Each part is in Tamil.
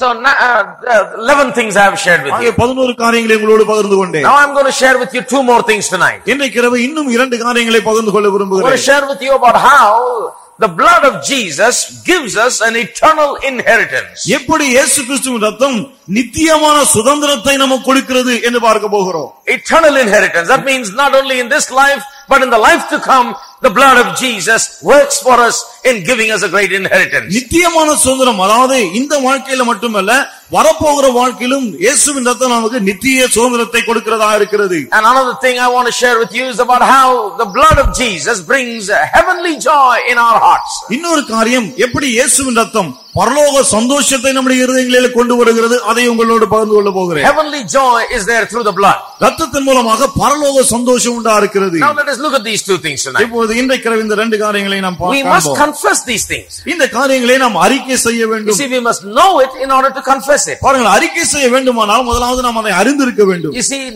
So 11 things I have shared with you. 11 காரியங்களை உங்களோடு பகிர்ந்து கொண்டேன். Now I'm going to share with you 2 more things tonight. இன்றைக்கு இரவு இன்னும் 2 காரியங்களை பகிர்ந்து கொள்ள விரும்புகிறேன். I want to share with you about how the blood of Jesus gives us an eternal inheritance. எப்படி இயேசு கிறிஸ்துவின் இரத்தம் நித்தியமான சுதந்திரத்தை நமக்கு கொடுக்கிறது என்று பார்க்க போகிறோம். Eternal inheritance. That means not only in this life but in the life to come, the blood of Jesus works for us in giving us a great inheritance. நித்தியமான சுதந்திரம், அதாவது இந்த வாழ்க்கையில மட்டுமல்ல வரப்போகிற வாழ்க்கையிலும் இயேசுவின் இரத்தம் நமக்கு நித்திய சுதந்திரத்தை கொடுக்கிறதா இருக்கிறது. And another thing I want to share with you is about how the blood of Jesus brings a heavenly joy in our hearts. இன்னொரு காரியம், எப்படி இயேசுவின் இரத்தம் பரலோக சந்தோஷத்தை நம்முடைய இருதயங்களில் கொண்டு வருகிறது, அதை உங்களோடு பகிர்ந்து கொள்ள போகிறேன். Heavenly joy is there through the blood. இரத்தத்தின் மூலமாக பரலோக சந்தோஷம் உண்டா இருக்கிறது. Now let us look at these 2 things tonight. இப்போது இன்றைக்கு இந்த 2 காரியங்களை நாம் பார்ப்போம். We must confess these things. இந்த காரியங்களை நாம் அறிக்கை செய்ய வேண்டும். You see, we must know it in order to confess it. பாருங்கள், அறிக்கை செய்ய வேண்டுமானால் முதலாவது நாம் அதை அறிந்திருக்க வேண்டும். You see,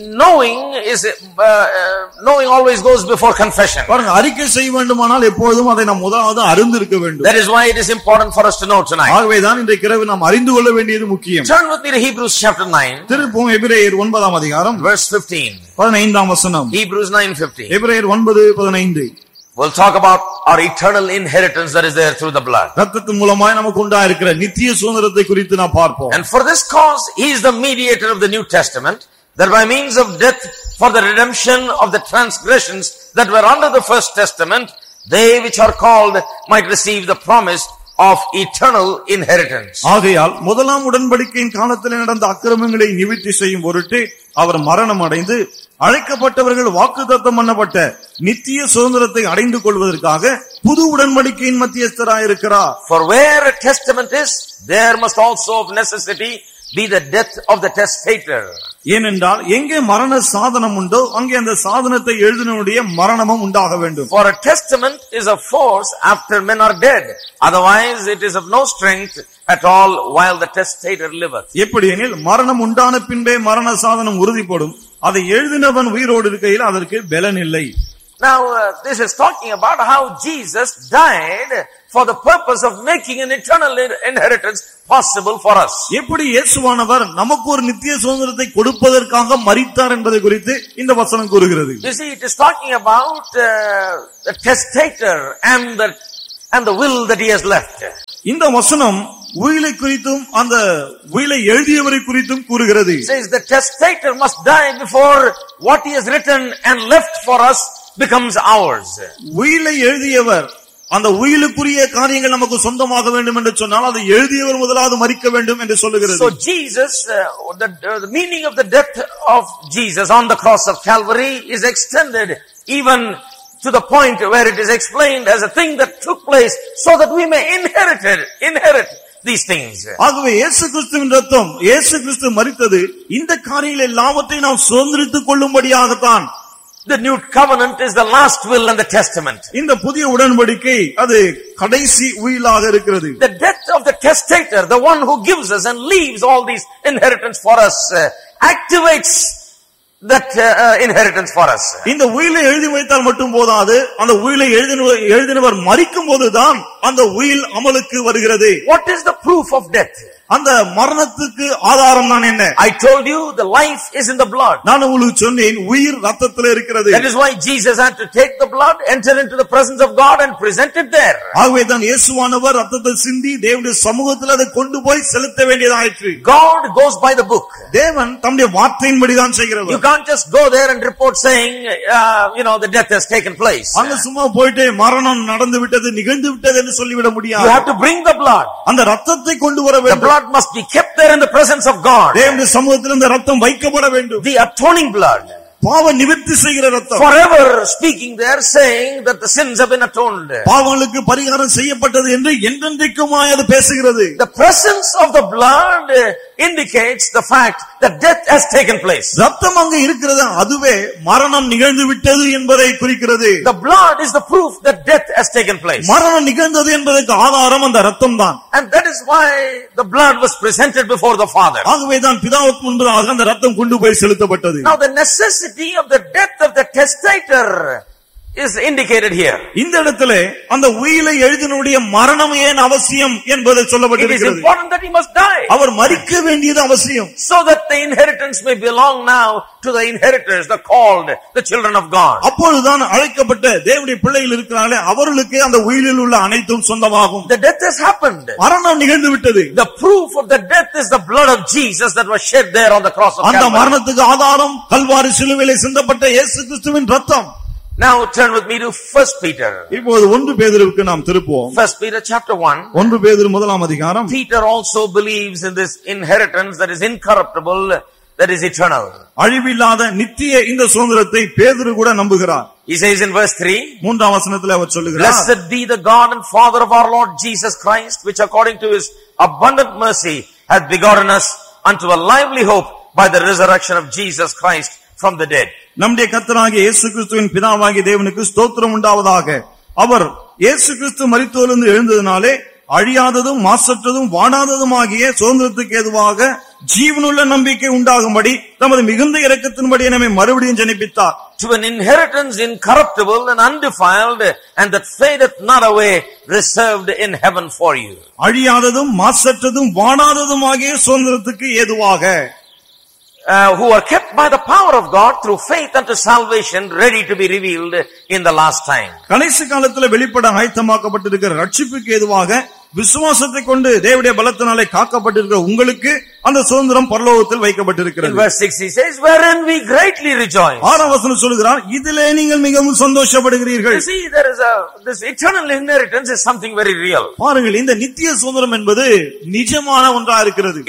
knowing always goes before confession. பாருங்கள், அறிக்கை செய்ய வேண்டுமானால் எப்பொழுதும் அதை நாம் முதலாவது அறிந்திருக்க வேண்டும். That is why it is important for us to know tonight. ஆகவேதான் இன்றைக்கு இரவு நாம் அறிந்து கொள்ள வேண்டியது முக்கியம். Turn with me to Hebrews chapter 9. திருப்பும் எபிரேயர் 9ஆம் அதிகாரம் verse 15. 15ஆம் வசனம். Hebrews 9:15. எபிரேயர் 9:15. We'll talk about our eternal inheritance that is there through the blood. இரத்தத்தின் மூலமாக நமக்கு உண்டா இருக்கிற நித்திய சுதந்திரத்தை குறித்து நாம் பார்ப்போம். And for this cause he is the mediator of the New Testament, that by means of death for the redemption of the transgressions that were under the first testament, they which are called might receive the promise of eternal inheritance. ஆகையால் முதலாம் உடன்படிக்கையின் காலத்தில் நடந்த அக்கிரமங்களை நிவர்த்தி செய்யும் பொருட்டு அவர் மரணம் அடைந்து அழைக்கப்பட்டவர்கள் வாக்குத்தத்தம் பண்ணப்பட்ட நித்திய சுதந்திரத்தை அடைந்து கொள்வதற்காக புது உடன்படிக்கையின் மத்தியஸ்தராயிருக்கிறார். For where a testament is, there must also of necessity be the death of the testator. ஏனென்றால் எங்கே மரண சாதனம் உண்டோ அங்கே அந்த சாதனத்தை எழுதினவனுடைய மரணமும் உண்டாக வேண்டும். For a testament is a force after men are dead, otherwise it is of no strength at all while the testator liveth. எப்படி எனில் மரணம் உண்டான பின்பே மரண சாதனம் உறுதிப்படும், அதை எழுதினவன் உயிரோடு இருக்கையில் அதற்கு பலன் இல்லை. Now this is talking about how Jesus died for the purpose of making an eternal inheritance possible for us. எப்படி இயேசுவானவர் நமக்கு ஒரு நித்திய சுதந்திரத்தை கொடுப்பதற்காக மரித்தார் என்பதை குறித்து இந்த வசனம் கூறுகிறது. You see, it is talking about the testator and the will that he has left. இந்த வசனம் உயிலை குறித்தும் அந்த உயிலை எழுதியவரை குறித்தும் கூறுகிறது. It says the testator must die before what he has written and left for us becomes ours. உயிலை எழுதியவர் அந்த உயிலுக்குரிய காரியங்கள் நமக்கு சொந்தமாக வேண்டும் என்று சொன்னால் அதை எழுதியவர் முதலாவது மரிக்க வேண்டும் என்று சொல்லுகிறது. So Jesus, the meaning of the death of Jesus on the cross of Calvary is extended even to the point where it is explained as a thing that took place so that we may inherit these things. ஆகவே இயேசு கிறிஸ்துவின் இரத்தம், இயேசு கிறிஸ்து மரித்தது இந்த காரியங்கள் எல்லாவற்றையும் நாம் சுதந்திரித்துக் கொள்ளும்படியாகத்தான். The new covenant is the last will and the testament. இந்த புதிய உடன்படிக்கை அது கடைசி உயிலாக இருக்கிறது. The death of the testator, the one who gives us and leaves all these inheritance for us, activates that inheritance for us. இந்த உயிலை எழுதி வைத்தால் மட்டும் போதாது, அந்த உயிலை எழுதினவர் மரிக்கும் போதுதான் அந்த உயில் அமலுக்கு வருகிறது. What is the proof of death? அந்த மரணத்துக்கு ஆதாரம் தான் என்ன? I told you the life is in the blood. நான் உங்களுக்கு சொன்னேன் உயிர் இரத்தத்தில் இருக்கிறது. That is why Jesus had to take the blood, enter into the presence of God and present it there. ஆகவே தான் இயேசுவானவர் இரத்தத்தை சிந்தி தேவனுடைய சமூகத்தில் அதை கொண்டு போய் செலுத்த வேண்டியதாயிற்று. God goes by the book. தேவன் தம்முடைய வார்த்தையின்படி தான் செய்கிறவர். You can't just go there and report saying the death has taken place. அங்க சும்மா போயிட்டு மரணம் நடந்து விட்டது, நிகழ்ந்து விட்டது என்று சொல்லிவிட முடியாது. You have to bring the blood. அந்த இரத்தத்தை கொண்டு வர வேண்டும். The blood must be kept there in the presence of God. தேவனுடைய சமூகத்தில் அந்த இரத்தம் வைக்கப்பட வேண்டும். The atoning blood. பாவ நிவர்த்தி செய்கிற இரத்தம். Forever speaking there saying that the sins have been atoned. பாவங்களுக்கு பரிகாரம் செய்யப்பட்டது என்று என்றென்றைக்குமாய் அது பேசுகிறது. The presence of the blood indicates the fact that death has taken place. இரத்தம் அங்கே இருக்கிறது, அதுவே மரணம் நிகழ்ந்து விட்டது என்பதை குறிக்கிறது. The blood is the proof that death has taken place. மரணம் நிகழ்ந்தது என்பதற்கு ஆதாரம் அந்த இரத்தம் தான். And that is why the blood was presented before the Father. ஆகவே தான் பிதாவுக்கு முன்பாக அந்த இரத்தம் கொண்டு போய் செலுத்தப்பட்டது. Now the necessity of the death of the testator is indicated here. இந்த இடத்திலே அந்த உயிலை எழுதினுடைய மரணம் ஏன் அவசியம் என்பது It is சொல்லப்பட்டிருக்கிறது. important that he must die, அவர் மரிக்க வேண்டியது அவசியம். so that the inheritance may belong now to the inheritors, the called, the children of God. அப்பொழுதுதான் அழைக்கப்பட்ட தேவனுடைய பிள்ளைகள் இருக்கிறார்களே அவர்களுக்கு அந்த உயிரில் உள்ள அனைத்தும் சொந்தமாகும். The death has happened. மரணம் நிகழ்ந்து விட்டது. The proof of the death is the blood of Jesus that was shed there on the cross of அந்த Calvary. மரணத்துக்கு ஆதாரம் கல்வாரி சிலுவையிலே சிந்தப்பட்ட இயேசு கிறிஸ்துவின் ரத்தம். Now turn with me to 1 Peter. இப்போது 1 பேதுருவுக்கு நாம் திருப்புவோம். 1 Peter chapter 1. 1 பேதுரு முதலாம் அதிகாரம். Peter also believes in this inheritance that is incorruptible, that is eternal. அழிவில்லாத நித்திய இந்த சுதந்திரத்தை பேதுரு கூட நம்புகிறார். He says in verse 3, மூன்றாம் வசனத்திலே அவர் சொல்லுகிறார், Blessed be the God and Father of our Lord Jesus Christ, which according to his abundant mercy hath begotten us unto a lively hope by the resurrection of Jesus Christ from the dead. நம்முடைய கர்த்தராகிய இயேசு கிறிஸ்துவின் பிதாவாகிய தேவனுக்கு ஸ்தோத்திரம் உண்டாவதாக. அவர் இயேசு கிறிஸ்து மரித்தோரிலிருந்து எழுந்ததினாலே அழியாததும் மாசற்றதும் வாடாததுமாகிய சுதந்திரத்துக்கு ஏதுவாக ஜீவனுள்ள நம்பிக்கை உண்டாகும்படி தமது மிகுந்த இரக்கத்தின்படி நம்மை மறுபடியும் ஜனிப்பித்தார். To an inheritance incorruptible and undefiled, and that fadeth not away, reserved in heaven for you. அழியாததும் மாசற்றதும் வாடாததுமாகிய சுதந்திரத்துக்கு ஏதுவாக, who are kept by the power of God through faith unto salvation, ready to be revealed in the last time. கடைசி காலத்தில் வெளிப்பட ஆயத்தமாக்கப்பட்டிருக்கிற ரட்சிப்புக்கு ஏதுவாக விசுவாசத்தை கொண்டு தேவனுடைய பலத்தினாலே காக்கப்பட்டிருக்கிற உங்களுக்கு அந்த சுதந்திரம் பரலோகத்தில் வைக்கப்பட்டிருக்கிறது. In verse 6 he says, wherein we greatly rejoice. ஆறாம் வசனம் சொல்கிறார், இதிலே நீங்கள் மிகவும் சந்தோஷப்படுகிறீர்கள். You see, this eternal inheritance is something very real. பாருங்கள், இந்த நித்திய சுதந்திரம் என்பது நிஜமான ஒன்றா இருக்கிறது.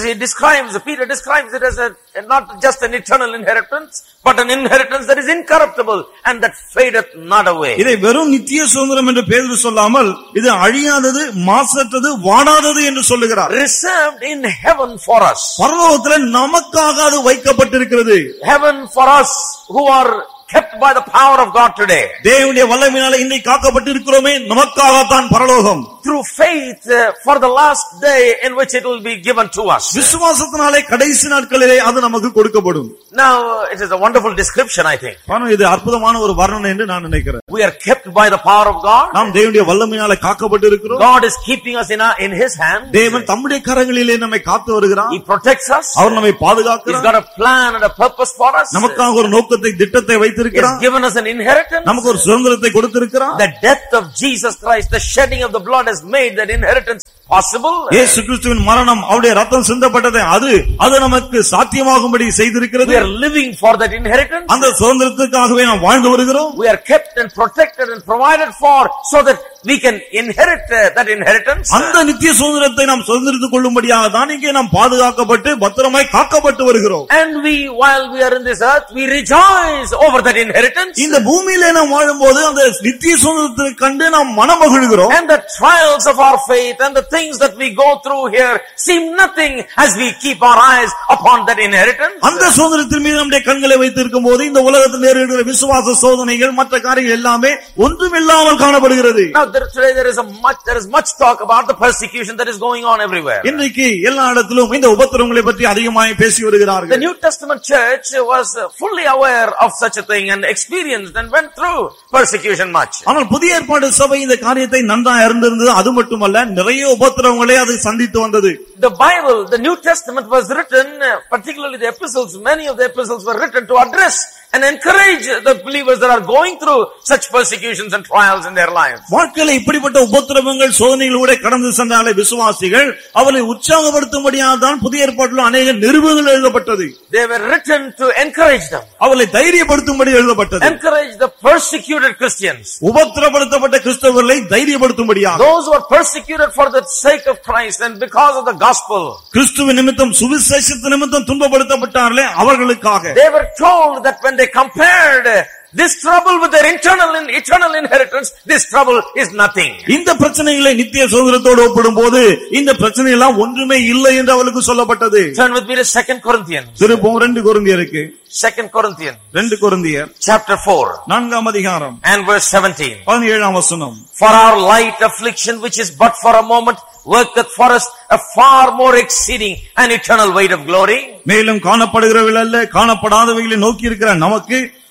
Peter describes it as not just an eternal inheritance, but an inheritance that is incorruptible and that fadeth not away. இதை வெறும் நித்திய சுதந்திரம் என்று பேதுரு சொல்லாமல் இது அழியாதது, மாசற்றது, வாடாதது என்று சொல்லுகிறார். Reserved in heaven for us. பரலோகத்தில் நமக்காக அது வைக்கப்பட்டிருக்கிறது. Heaven for us who are kept by the power of God today. தேவனுடைய வல்லமையினாலே இன்னைக்கு காக்கப்பட்டிருக்கிறோமே, நமக்காக தான் பரலோகம். Through faith for the last day in which it will be given to us. விசுவாசத்தினாலே கடைசி நாட்களிலே அது நமக்கு கொடுக்கப்படும். Now it is a wonderful description, I think. இது அற்புதமான ஒரு வர்ணனை என்று நான் நினைக்கிறேன். We are kept by the power of God. நாம் தேவனுடைய வல்லமையினாலே காக்கப்பட்டிருக்கிறோம். God is keeping us in his hand. தேவன் தம்முடைய கரங்களிலே நம்மை காத்து வருகிறார். He protects us. அவர் நம்மை பாதுகாக்கிறார். He's got a plan and a purpose for us. நமக்காக ஒரு நோக்கத்தை, திட்டத்தை வைத்திருக்கிறார். He's given us an inheritance. நமக்கு ஒரு சுதந்திரத்தை கொடுத்திருக்கிறார். The death of Jesus Christ, the shedding of the blood has made that inheritance possible. இயேசு கிறிஸ்துவின் மரணம், அவருடைய ரத்தம் சிந்தப்பட்டது, அது நமக்கு சாத்தியமாகும்படி செய்திருக்கிறது. We are living for that inheritance. அந்த சுதந்திரத்துக்காகவே நாம் வாழ்ந்து வருகிறோம். We are kept and protected and provided for so that we can inherit that inheritance. அந்த நித்திய சுதந்திரத்தை நாம் சுதந்திரித்துக் கொள்ளும்படியாக தான் இங்கே நாம் பாதுகாக்கப்பட்டு பத்திரமாய் காக்கப்பட்டு வருகிறோம். And while we are in this earth, we rejoice over that inheritance. இந்த பூமியிலே நாம் வாழும்போது அந்த நித்திய சுதந்திரத்தை கண்டு நாம் மனமகிழ்கிறோம். And the trials of our faith and the things that we go through here seem nothing as we keep our eyes upon that inheritance. அந்த சுதந்திரத்தின் மீது நம்முடைய கண்களை வைத்திருக்கும் போது இந்த உலகத்தில் நேரிடுகிற விசுவாச சோதனைகள், மற்ற காரியங்கள் எல்லாமே ஒன்றுமில்லாமல் காணப்படுகிறது. Now today there is much talk about the persecution that is going on everywhere. இன்றைக்கு எல்லா இடத்திலும் இந்த உபத்திரவங்களை பற்றி அதிகமாக பேசி வருகிறார்கள். The New Testament church was fully aware of such a thing and experienced and went through persecution much. ஆனால் புதிய ஏற்பாடு சபை இந்த காரியத்தை நன்றாக அறிந்திருந்தது. அது மட்டுமல்ல, நிறைய உபத்திரவங்களை அது சந்தித்து வந்தது. The Bible, the New Testament was written, particularly the epistles, many of the epistles were written to address and encourage the believers that are going through such persecutions and trials in their lives. வாழ்க்கையில இப்படிப்பட்ட உபத்திரவங்கள், சோதனைகளோட கடந்து சென்றாலே விசுவாசிகள் அவரை உற்சாகப்படுத்தும்படியாக தான் புதிய ஏற்பாட்டில் அநேக நிருபங்கள் எழுதப்பட்டது. They were written to encourage them. அவளை தைரியப்படுத்தும்படி எழுதப்பட்டது. Encourage the persecuted Christians. உபத்திரப்படுத்தப்பட்ட கிறிஸ்தவர்களை தைரியப்படுத்தும்படியாக. Those who are persecuted for the sake of Christ and because of the gospel. கிறிஸ்துவின் நிமித்தம், சுவிசேஷத்தின் நிமித்தம் துன்பப்படுத்தப்பட்டார்களே அவர்களுக்காக. They were told that when they compared this trouble with their eternal inheritance, this trouble is nothing. இந்த பிரச்சனைகளை நித்திய சுதந்திரத்தோடு ஒப்பிடும்போது இந்த பிரச்சனை எல்லாம் ஒன்றுமே இல்லை என்று அவளுக்கு சொல்லப்பட்டது. Turn with me to 2 Corinthians. திருப்போம் 2 கொரிந்தியருக்கு. 2 Corinthians. 2 கொரிந்தியர் chapter 4. 4ஆம் அதிகாரம் and verse 17. 17ஆம் வசனம். For our light affliction, which is but for a moment, worketh for us a far more exceeding and eternal weight of glory. மேலும் காணப்படுகிறவைகள் அல்ல, காணப்படாதவைகளை நோக்கி இருக்கிற நமக்கு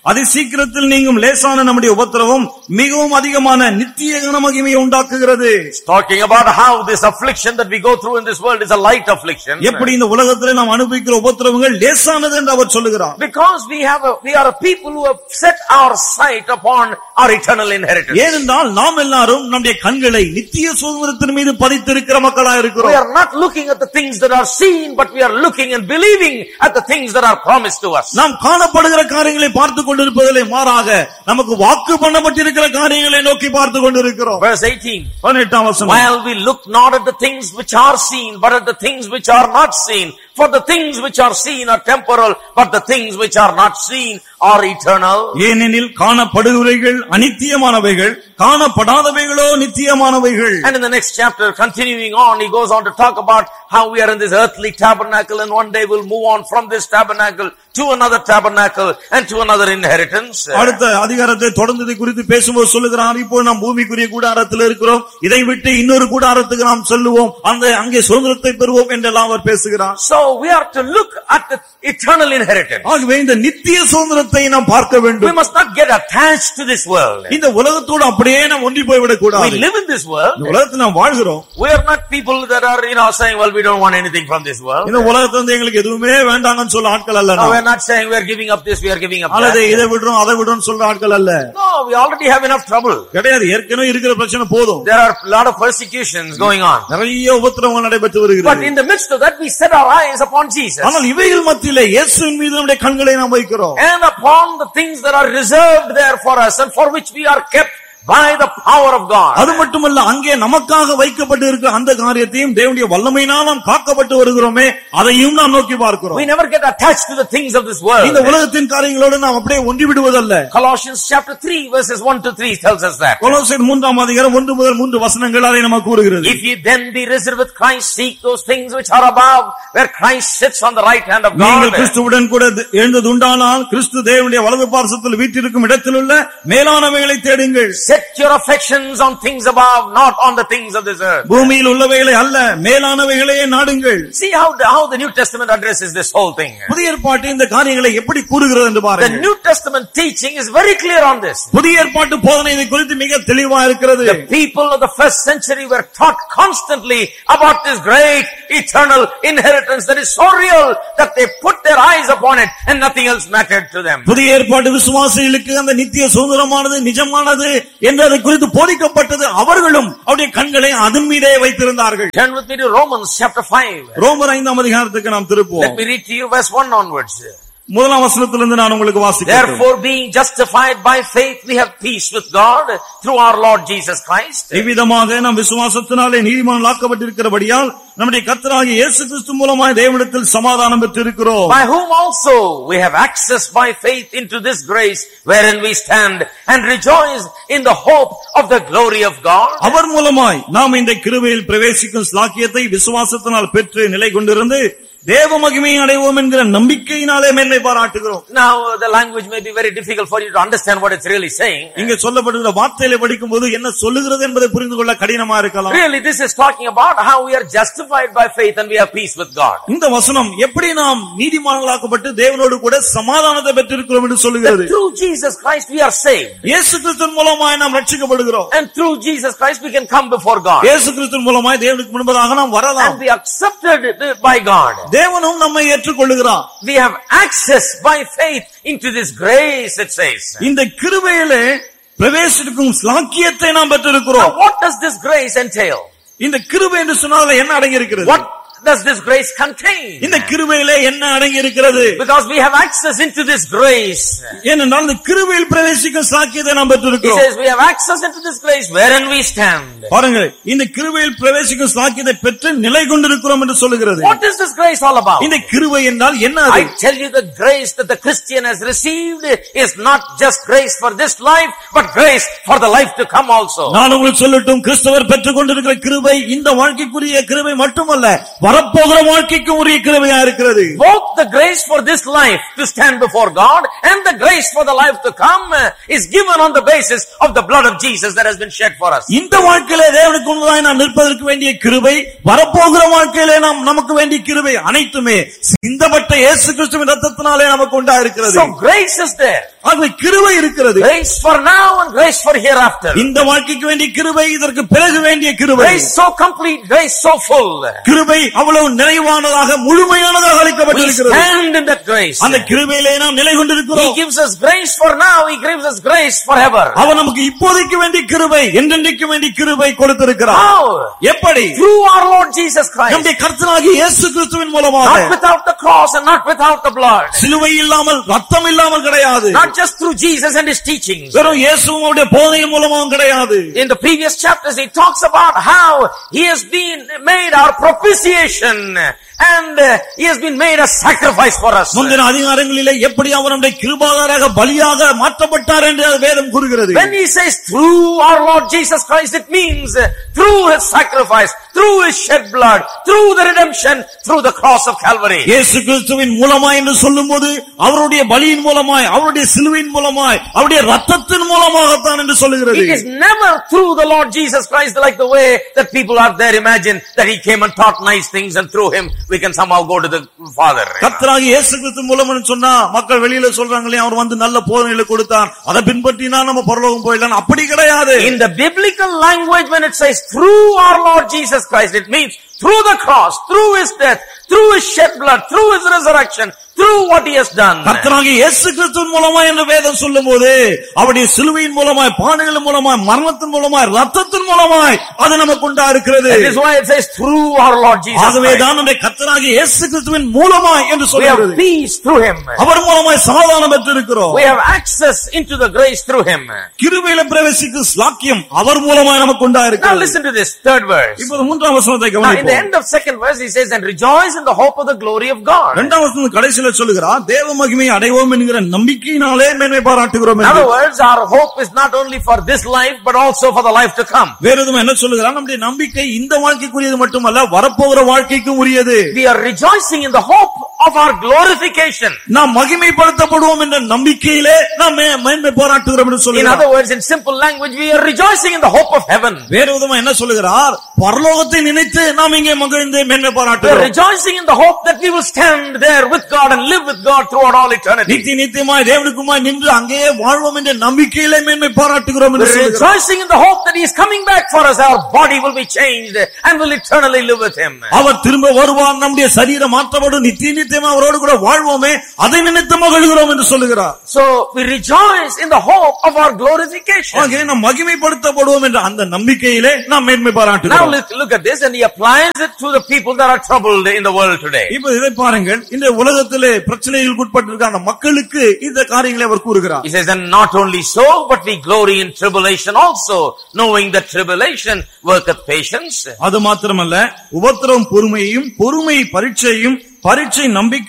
அதி சீக்கிரத்தில் நீங்கும் லேசான நம்முடைய உபத்திரவம் மிகவும் அதிகமான நித்திய கனமகிமையை உண்டாக்குகிறது. Talking about how this affliction that we go through in this world is a light affliction. எப்படி இந்த உலகத்திலே நாம் அனுபவிக்கிற உபத்திரவங்கள் லேசானது என்று அவர் சொல்லுகிறார். Because we are a people who have set our sight upon our eternal inheritance. ஏனென்றால் நாம் எல்லாரும் நம்முடைய கண்களை நித்திய சுதந்திரத்தின் மீது பதித்திருக்கிற மக்களாக இருக்கிறோம். We are not looking at the things that are seen, but we are looking and believing at the things that are promised to us. நாம் காணப்படுகிற காரியங்களை பார்த்துக் கொண்டிருப்பதிலே மாறாக நமக்கு வாக்கு பண்ணப்பட்டிருக்கிற காரியங்களை நோக்கி பார்த்துக் கொண்டிருக்கிறோம். Verse 18. 18ஆம் வசனம். While we look not at the things which are seen, but at the things which are not seen. For the things which are seen are temporal, but the things which are not seen are eternal. ஏனெனில் காணப்படுகிறவைகள் அநித்தியமானவைகள், காணப்படாதவைகளோ நித்தியமானவைகள். And in the next chapter, continuing on, he goes on to talk about how we are in this earthly tabernacle, and one day we'll move on from this tabernacle to another tabernacle and to another inheritance. அடுத்த அதிகாரத்தை தொடர்ந்து குறித்து பேசும்போது சொல்லுகிறார், இப்போ நாம் பூமிக்குரிய கூடாரத்தில் இருக்கிறோம், இதை விட்டு இன்னொரு கூடாரத்துக்கு நாம் செல்லுவோம், அங்கே சுதந்திரத்தை பெறுவோம் என்றெல்லாம் அவர் பேசுகிறார். So we are to look at the eternal inheritance. ஆகவே இந்த நித்திய சுதந்திரத்தை நாம் பார்க்க வேண்டும். We must not get attached to this world. இந்த உலகத்தோடு அப்படியே நாம் ஒன்றி போய்விடக் கூடாது. We live in this world. இந்த உலகத்தில் நாம் வாழ்கிறோம். We are not people that are saying, well, we don't want anything from this world. இந்த உலகத்துல எங்களுக்கு எதுவுமே வேண்டாம்னு சொல்ல ஆட்கள் அல்ல. No, we are not saying we are giving up this, we are giving up that. அல்லது இதை விடுறோம் அதை விடுறோம் சொல்ற ஆட்கள் அல்ல. No, we already have enough trouble. கிடையாது, ஏற்கனவே இருக்கிற பிரச்சனை போதும். There are a lot of persecutions going on. நிறைய உபத்திரவங்கள் நடைபெற்று வருகிறது. But in the midst of that, we set our eyes upon Jesus. ஆனால் இவைகள் மத்தியிலே இயேசுவின் மீது நம்முடைய கண்களை நாம் வைக்கிறோம். And upon the things that are reserved there for us and for which we are kept by the power of God. அது மட்டுமல்ல, அங்கே நமக்காக வைக்கப்பட்டு இருக்கிற அந்த காரியத்தையும் தேவனுடைய வல்லமையினால் நாம் காக்கப்பட்டு வருகிறோமே, அதையும் நாம் நோக்கி பார்க்கிறோம். We never get attached to the things of this world. இந்த உலகத்தின் காரியங்களோடு நாம் அப்படியே ஒன்றி விடுவதல்ல. Colossians chapter 3 verses 1 to 3 tells us that. கொலோசியர் 3ஆம் அதிகாரம் 1 முதல் 3 வசனங்கள் அதை நமக்கு கூறுகிறது. If ye then be risen with Christ, seek those things which are above, where Christ sits on the right hand of God. நீங்கள் கிறிஸ்துவுடன் கூட எழுந்ததுண்டானால் கிறிஸ்து தேவனுடைய வலது பார்சத்தில் வீற்றிருக்கும் இடத்திலுள்ள மேலானவைகளை தேடுங்கள். Set your affections on things above, not on the things of this earth. பூமியில் உள்ளவைகளை அல்ல, மேலானவைகளையே நாடுங்கள். See how the New Testament addresses this whole thing. புதிய ஏற்பாட்டு இந்த காரியங்களை எப்படி கூறுகிறது என்று பாருங்கள். The New Testament teaching is very clear on this. புதிய ஏற்பாட்டு போதனை இதை குறித்து மிக தெளிவா இருக்கிறது. The people of the first century were taught constantly about this great eternal inheritance that is so real that they put their eyes upon it and nothing else mattered to them. புதிய ஏற்பாட்டு விசுவாசிகளுக்கு அந்த நித்திய சுதந்திரமானது நிஜமானது என்று அதை குறித்து போதிக்கப்பட்டது. அவர்களும் அவருடைய கண்களை அதன் மீதே வைத்திருந்தார்கள். Turn with me to Romans chapter 5. ரோமர் 5ஆம் அதிகாரத்துக்கு நாம் திருப்புவோம். Let me read to you verse 1 onwards. முதலாம் வசனத்திலிருந்து நான் உங்களுக்கு வாசிக்கிறேன். Therefore, being justified by faith, we have peace with God through our Lord Jesus Christ. இவ்விதமாக நாம் விசுவாசத்தினாலே நீதிமான்களாக்கப்பட்டிருக்கிறபடியால் நம்முடைய கர்த்தராகிய இயேசு கிறிஸ்து மூலமாய் தேவனிடத்தில் சமாதானம் பெற்றிருக்கிறோம். By whom also we have access by faith into this grace wherein we stand and rejoice in the hope of the glory of God. அவர் மூலமாய் நாம் இந்த கிருபையில் பிரவேசிக்கும் ஸ்லாக்கியத்தை விசுவாசத்தினால் பெற்று நிலை கொண்டிருந்து தேவ மகிமையை அடைவோம் என்கிற நம்பிக்கையினாலே மேன்மை பாராட்டுகிறோம். Now the language may be very difficult for you to understand what it's really saying. இங்கே சொல்லப்படுகிற வார்த்தைகளை படிக்கும்போது என்ன சொல்லுகிறது என்பதை புரிந்து கொள்ள கடினமா இருக்கலாம். Really this is talking about how we are justified by faith and we have peace with God. இந்த வசனம் எப்படி நாம் நீதிமான்களாக்கப்பட்டு தேவனோடு கூட சமாதானத்தை பெற்றிருக்கிறோம் என்று சொல்லுகிறது. Through Jesus Christ we are saved. இயேசு கிறிஸ்துவின் மூலமாய் நாம் ரட்சிக்கப்படுகிறோம். And through Jesus Christ we can come before God. இயேசு கிறிஸ்துவின் மூலமாய் தேவனுக்கு முன்பாக நாம் வரலாம். And be accepted by God. தேவனும் நம்மை ஏற்றுக்கொள்கிறார். We have access by faith into this grace, it says. இந்த கிருபையிலே பிரவேசிக்கும் ஸ்லாக்கியத்தை நாம் பெற்றிருக்கிறோம். Now what does this grace entail? இந்த கிருபை என்று சொன்னால் என்ன அடங்கி இருக்கிறது? What does this grace contain? இந்த கிருபையிலே என்ன அடங்கி இருக்கிறது? Because we have access into this grace. ஏனென்றால் இந்த கிருபையில் பிரவேசிக்கும் ஸ்லாக்கியத்தை நாம் He பெற்றிருக்கிறோம். says we have access into this grace wherein we stand. பாருங்கள், இந்த கிருபையில் பிரவேசிக்கும் ஸ்லாக்கியத்தை பெற்று நிலை கொண்டிருக்கிறோம் என்று சொல்லுகிறது. What is this grace all about? இந்த கிருபை என்றால் என்ன? I tell you, the grace that the Christian has received is not just grace for this life, but grace for the life to come also. நான் உங்களுக்கு சொல்லட்டும், கிறிஸ்தவர் பெற்றுக் கொண்டிருக்கிற கிருபை இந்த வாழ்க்கைக்குரிய கிருபை மட்டுமல்ல, வரப்போகிற வாழ்க்கைக்கு உரிய கிருபையா இருக்கிறது. Both the grace for this life to stand before God and the grace for the life to come is given on the basis of the blood of Jesus that has been shed for us. இந்த வாழ்க்கையிலே தேவனுக்கு முன்பாக நாம் நிற்பதற்கு வேண்டிய கிருபை, வரப்போகிற வாழ்க்கையிலே நமக்கு வேண்டிய கிருபை அனைத்துமே சிந்தப்பட்ட இயேசு கிறிஸ்துவின் இரத்தத்தினாலே நமக்கு உண்டா இருக்கிறது. So grace is there. ஆகவே கிருபை இருக்கிறது. Grace for now and grace for hereafter. இந்த வாழ்க்கைக்கு வேண்டிய கிருபை, இதற்கு பிறகு வேண்டிய கிருபை. Grace so complete, grace so full. கிருபை அவ்வளவு நிறைவானதாக முழுமையானதாக அளிக்கப்பட்டிருக்கிறது. We stand in that grace. அந்த கிருபையிலே நாம் நிலை கொண்டிருக்கிறோம். He gives us grace for now, he gives us grace forever. அவர் நமக்கு இப்போதைக்கு வேண்டிய கிருபை, என்றென்றைக்கு வேண்டிய கிருபை கொடுத்திருக்கிறார். How? எப்படி? Through our Lord Jesus Christ. நம்முடைய கர்த்தராகிய இயேசு கிறிஸ்துவின் மூலமாக. Not without the cross and not without the blood. சிலுவை இல்லாமல், ரத்தம் இல்லாமல் கிடையாது. Not just through Jesus and his teachings. வெறும் இயேசுவும் அவருடைய போதனையின் மூலமாகவும் கிடையாது. In the previous chapters he talks about how he has been made our propitiation and he has been made a sacrifice for us. முந்தின அதிகாரங்களிலே எப்படி அவர் நம்முடைய கிருபாதாரமாக பலியாக மாற்றப்பட்டார் என்று வேதம் கூறுகிறது. When he says through our Lord Jesus Christ, it means through his sacrifice, through his shed blood, through the redemption, through the cross of Calvary. இயேசு கிறிஸ்துவின் மூலமாய் என்று சொல்லும்போது அவருடைய பலியின் மூலமாய், அவருடைய சிலுவையின் மூலமாய், அவருடைய இரத்தத்தின் மூலமாகத்தான் என்று சொல்லுகிறது. It is never through the Lord Jesus Christ like the way that people are there imagine that he came and taught nice things and through him we can somehow go to the Father. கர்த்தராகிய இயேசு கிறிஸ்து மூலம்னு சொன்னா மக்கள் வெளியில சொல்றாங்களே அவர் வந்து நல்ல போதனைகளை கொடுத்தார், அதை பின்பற்றினா நம்ம பரலோகம் போயிடலாம். அப்படி கிடையாது. In the biblical language when it says through our Lord Jesus Christ, it means through the cross, through his death, through his shed blood, through his resurrection, through what he has done. கர்த்தராகிய இயேசு கிறிஸ்துவின் மூலமாய் என்று வேதம் சொல்லும்போது அவருடைய சிலுவையின் மூலமாய், பாடுகளின் மூலமாய், மரணத்தின் மூலமாய், இரத்தத்தின் மூலமாய் அது நமக்கு உண்டா இருக்கிறது. That is why it says through our Lord Jesus Christ. ஆகவே தான் நம்முடைய கர்த்தராகிய இயேசு கிறிஸ்துவின் மூலமாய் என்று we have சொல்கிறது. peace through him. அவர் மூலமாய் சமாதானம் பெற்றிருக்கிறோம். We have access into the grace through him. கிருபையில பிரவேசிக்கும் ஸ்லாக்கியம் அவர் மூலமாய் நமக்கு உண்டா Now இருக்கிறது. listen to this third verse. இப்போது மூன்றாம் வசனத்தை Now in the கவனிப்போம். end of second verse he says and rejoice in the hope of the glory of God. இரண்டாம் வசனம் கடைசியில சொல்லுகிறார், தேவ மகிமையை அடைவோம் என்கிற நம்பிக்கையினாலே மேன்மை பாராட்டுகிறோம் In என்று. other words, our hope is not only for this life but also for the life to come. வேற எதுவும் என்ன சொல்லுகிறார், நம்முடைய நம்பிக்கை இந்த வாழ்க்கைக்குரியது மட்டுமல்ல, வரப்போகிற வாழ்க்கைக்கும் உரியது. We are rejoicing in the hope of our glorification. நாம் மகிமைப்படுத்தப்படுவோம் என்ற நம்பிக்கையிலே நாம் மேன்மை பாராட்டுகிறோம் என்று In சொல்லுகிறார். other words, in simple language, we are rejoicing in the hope of heaven. வேற விதமா என்ன சொல்லுகிறார், பரலோகத்தை நினைத்து நாம் இங்கே மகிழ்ந்து மேன்மை We are பாராட்டுகிறோம். rejoicing in the hope that we will stand there with God and live with God throughout all eternity. நித்தியமாய் தேவனுக்குமாய் நின்று அங்கேயே வாழ்வோம் என்ற நம்பிக்கையிலே மேன்மை பாராட்டுகிறோம் We என்று are சொல்லுகிறார். rejoicing in the hope that he is coming back for us. Our body will be changed and will eternally live with him. அவர் திரும்ப வருவார், நம்முடைய சரீரம் மாற்றப்படும், நித்தியமா அவரோடு கூட வாழ்வோமே, அதை நினைத்து மகிழ்கிறோம் என்று சொல்லுகிறார். So we rejoice in the hope of our glorification. ஆகவே நாம் மகிமைப்படுத்தப்படுவோம் என்ற அந்த நம்பிக்கையிலே நாம் மேன்மை Now பாராட்டுகிறோம். look at this, and he applies it to the people that are troubled in the world today. இப்ப இதை பாருங்கள், இந்த உலகத்திலே பிரச்சனைகளுக்கு உட்பட்டிருக்கிற அந்த மக்களுக்கு இந்த காரியங்களை அவர் கூறுகிறார். He says, and not only so, but we glory in tribulation also, knowing that tribulation worketh patience. அது மாத்திரமல்ல, உபத்திரவம் பொறுமையையும், பொறுமை பரீட்சையும், பரீட்சை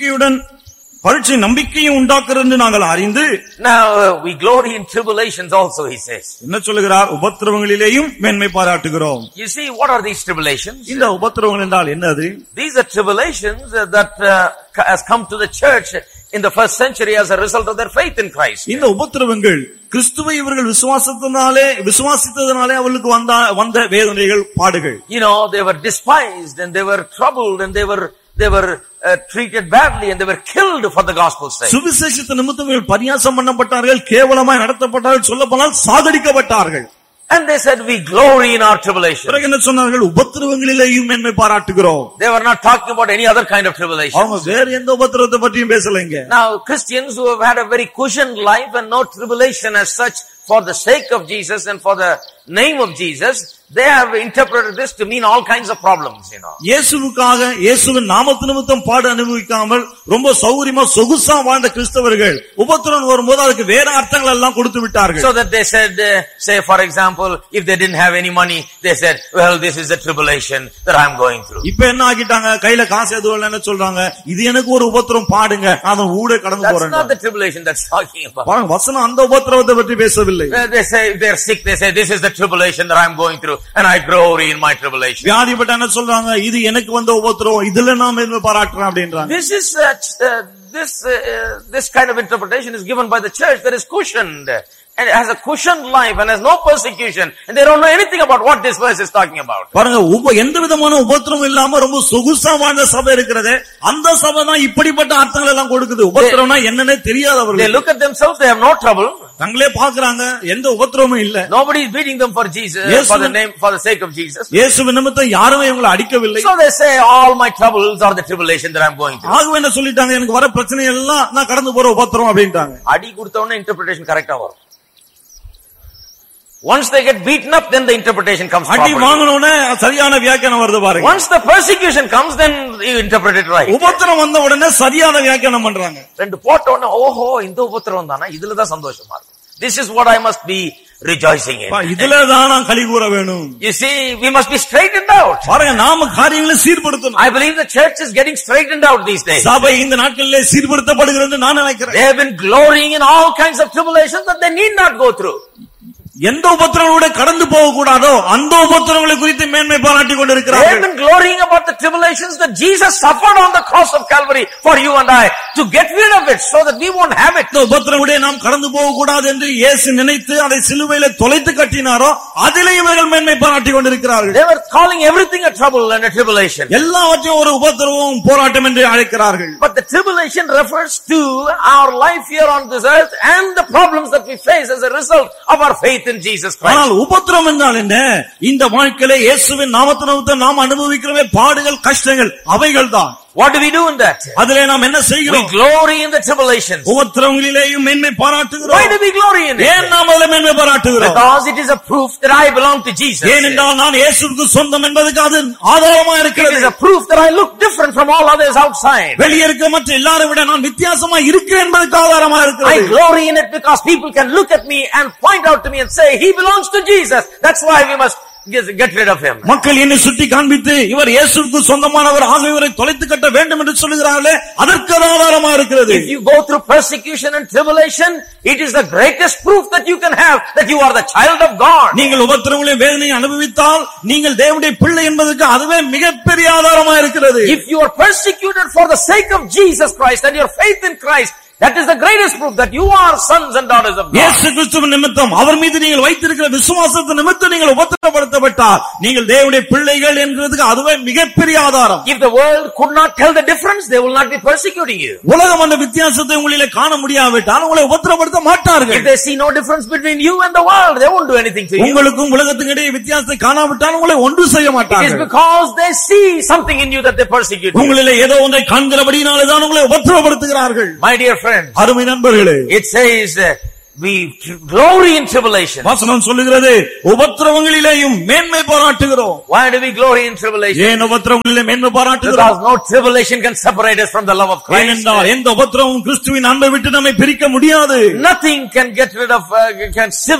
நம்பிக்கையும் உண்டாக்குறது என்று நாங்கள் அறிந்து. Now we glory in tribulations also, he says. என்ன சொல்லுகிறார், உபத்திரவங்களிலேயும் மேன்மை பாராட்டுகிறோம். You see, what are these tribulations? இந்த உபத்திரவங்கள் என்றால் என்னது? These are tribulations that has come to the church in the first century as a result of their faith in Christ. இந்த உபத்திரவங்கள் கிறிஸ்துவை இவர்கள் விசுவாசித்ததனாலே அவர்களுக்கு வந்த வேதனைகள், பாடுகள். You know, they were despised and they were troubled and they were treated badly and they were killed for the gospel's sake. சுவிசேஷத்தின் நிமித்தம் பரியாசம் பண்ணப்பட்டார்கள், கேவலமாய் நடத்தப்பட்டார்கள், சொல்லப்போனால் சாகடிக்கப்பட்டார்கள். And they said, we glory in our tribulation. பிறகு என்ன சொன்னார்கள், உபத்திரவங்களிலேயும் மேன்மை பாராட்டுகிறோம். They were not talking about any other kind of tribulation. அவங்க வேற எந்த உபத்திரவத்தை பற்றியும் பேசலைங்க. Now Christians who have had a very cushioned life and no tribulation as such for the sake of Jesus and for the name of Jesus, they have interpreted this to mean all kinds of problems, you know. இயேசுவுக்காக, இயேசுவின் நாமத்து நிமித்தம் பாடு அனுபவிக்காமல் ரொம்ப சௌகரியமா சொகுசா வாழ்ந்த கிறிஸ்தவர்கள் உபத்திரவம் வரும்போது அதுக்கு வேற அர்த்தங்கள் எல்லாம் கொடுத்து விட்டார்கள். So that they said, say for example, if they didn't have any money, they said, well, this is the tribulation that I'm going through. இப்ப என்ன ஆகிட்டாங்க, கையில காசு எதுவும் என்ன சொல்றாங்க, இது எனக்கு ஒரு உபத்திரம், பாடுங்க, நான் ஊட கடந்து போறேன். That's not the tribulation that's talking about. வசனம் அந்த உபத்திரவத்தை பற்றி பேசவில்லை. கொடுப்பதில்லை. They say if they are sick, they say this is the tribulation that I am going through and I glory in my tribulation. வியாதிப்பட்ட என்ன சொல்றாங்க, இது எனக்கு வந்த உபத்திரவம், இதுல நான் மேன்மை பாராட்டுறேன் அப்படின்றாங்க. This kind of interpretation is given by the church that is cushioned and has a cushioned life and has no persecution, and they don't know anything about what this verse is talking about. பாருங்க, எந்த விதமான உபத்திரமும் இல்லாம ரொம்ப சொகுசா வாழ்ந்த சபை இருக்கிறது, அந்த சபை தான் இப்படிப்பட்ட அர்த்தங்கள் எல்லாம் கொடுக்குது. உபத்திரம்னா என்னன்னே தெரியாதவர்கள். They look at themselves, they have no trouble. தங்களே பாக்குறாங்க, எந்த உபத்திரமும் இல்ல. Nobody is beating them for Jesus, for the sake of Jesus. இயேசு நிமித்தம் யாரும் இவங்களை அடிக்கவில்லை. So they say all my troubles are the tribulation that I am going through. ஆகவே என்ன சொல்லிட்டாங்க, எனக்கு வர பிரச்சனை எல்லாம் நான் கடந்து போற உபத்திரம் அப்படின்றாங்க. அடி கொடுத்தவனே interpretation கரெக்ட்டா வரும். Once they get beaten up, then the interpretation comes properly. அடி வாங்குனோனே சரியான வியாக்கியானம் வருது பாருங்க. Once the persecution comes, then you interpret it right. உபத்திரம் வந்த உடனே சரியான வியாக்கியானம் பண்றாங்க. ரெண்டு போட்ட உடனே ஓஹோ இந்த உபத்திரம் தானா, இதுல தான் சந்தோஷமா இருக்கு. This is what I must be rejoicing in. இதுல தான் நான் களி கூற வேணும். You see, we must be straightened out. பாருங்க, நாம காரியங்களை சீர்படுத்தணும். I believe the church is getting straightened out these days. சபை இந்த நாட்களிலே சீர்படுத்தப்படுகிறது நான் நினைக்கிறேன். They have been glorying in all kinds of tribulations that they need not go through. எந்த உபத்திரங்களோட கடந்து போக கூடாதோ அந்த உபத்திரங்களை குறித்து மேன்மை பாராட்டி கொண்டிருக்கிறார்கள். They have been glorying about the tribulations that Jesus suffered on the cross of Calvary for you and I to get rid of it so that we won't have it. இந்த உபத்திரங்களோட நாம் கடந்து போக கூடாது என்று இயேசு நினைத்து அதை சிலுவையிலே தொலைத்து கட்டினாரோ அதிலே இவர்கள் மேன்மை பாராட்டி கொண்டிருக்கிறார்கள். They were calling everything a trouble and a tribulation. எல்லாவற்றையும் ஒரு உபத்திரமும் போராட்டம் என்று அழைக்கிறார்கள். But the tribulation refers to our life here on this earth and the problems that we face as a result of our faith in Jesus Christ. ஆனால் உபத்திரம் என்றால் என்ன? இந்த வாழ்க்கையிலே இயேசுவின் நாமத்தினாலே நாம் அனுபவிக்கிற பாடுகள், கஷ்டங்கள் அவைகள்தான். What do we do in that? அதிலே நாம் என்ன செய்கிறோம்? We glory in the tribulations. உபத்திரங்களிலேயும் மேன்மை பாராட்டுகிறோம். Why do we glory in it? ஏன் நாம் அதிலே மேன்மை பாராட்டுகிறோம்? Because it is a proof that I belong to Jesus. ஏனென்றால் நான் இயேசுவுக்கு சொந்தம் என்பதற்கு அது ஆதாரமாக இருக்கிறது. It is a proof that I look different from all others outside. வெளியே இருக்க மற்ற எல்லாரை விட நான் வித்தியாசமா இருக்கிறேன் என்பதற்கு ஆதாரமாக இருக்கிறது. I glory in it because people can look at me and point out to me and say he belongs to Jesus. That's why we must get rid of him. மக்கள் என்னை சுட்டி காண்பித்து இவர் இயேசுவுக்கு சொந்தமானவர், ஆக இவரை தொலைத்து கட்ட வேண்டும் என்று சொல்லுகிறார்களே, அதற்கு ஆதாரமா இருக்கிறது. If you go through persecution and tribulation, it is the greatest proof that you can have that you are the child of God. நீங்கள் உபத்திரங்களையும் வேதனையை அனுபவித்தால் நீங்கள் தேவனுடைய பிள்ளை என்பதற்கு அதுவே மிகப்பெரிய ஆதாரமா இருக்கிறது. If you are persecuted for the sake of Jesus Christ and your faith in Christ, that is the greatest proof that you are sons and daughters of God. இயேசு கிறிஸ்துவின் நிமித்தம் அவர் மீது நீங்கள் வைத்திருக்கிற விசுவாசத்தின் நிமித்தம் நீங்கள் உபத்திரப்படுத்தப்பட்டால் நீங்கள் தேவனுடைய பிள்ளைகள் என்கிறதுக்கு அதுவே மிகப்பெரிய ஆதாரம். If the world could not tell the difference, they will not be persecuting you. உலகம் அந்த வித்தியாசத்தை உங்களிலே காண முடியாவிட்டால் உங்களை உபத்திரப்படுத்த மாட்டார்கள். If they see no difference between you and the world, they won't do anything to you. உங்களுக்கும் உலகத்துக்கும் இடையே வித்தியாசத்தை காணாவிட்டால் உங்களை ஒன்று செய்ய மாட்டார்கள். It is because they see something in you that they persecute you. உங்களிலே ஏதோ ஒன்றை காண்கிறபடியினாலே தான் உங்களை உபத்திரப்படுத்துகிறார்கள். My dear friend, அருமை நண்பர்களே, it says we glory in tribulation. வசனம் சொல்லுகிறது உபத்திரவங்களிலேயும் மேன்மை பாராட்டுகிறோம். Why do we glory in tribulation? ஏன் உபத்திரவங்களிலே மேன்மை பாராட்டுகிறோம்? Because no tribulation can separate us from the love of Christ. ஏனென்றால் எந்த உபத்திரமும் கிறிஸ்துவின் அன்பை விட்டு நம்மை பிரிக்க முடியாது. Nothing can get rid of can